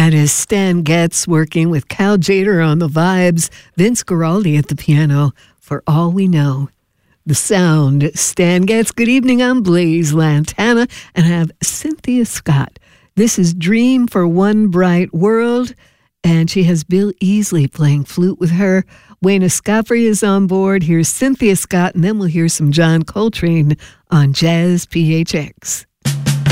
That is Stan Getz working with Cal Tjader on the vibes, Vince Guaraldi at the piano, For All We Know. The sound, Stan Getz. Good evening, I'm Blaze Lantana, and I have Cynthia Scott. This is Dream for One Bright World, and she has Bill Easley playing flute with her. Wayne Escoffery is on board. Here's Cynthia Scott, and then we'll hear some John Coltrane on Jazz PHX.